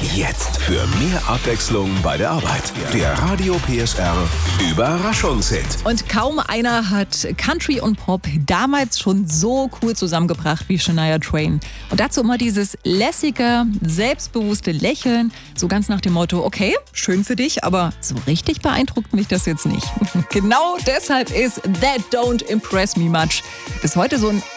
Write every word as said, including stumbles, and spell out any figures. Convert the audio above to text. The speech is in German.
Jetzt für mehr Abwechslung bei der Arbeit. Der Radio P S R Überraschungshit. Und kaum einer hat Country und Pop damals schon so cool zusammengebracht wie Shania Twain. Und dazu immer dieses lässige, selbstbewusste Lächeln, so ganz nach dem Motto, okay, schön für dich, aber so richtig beeindruckt mich das jetzt nicht. Genau deshalb ist That Don't Impress Me Much bis heute so ein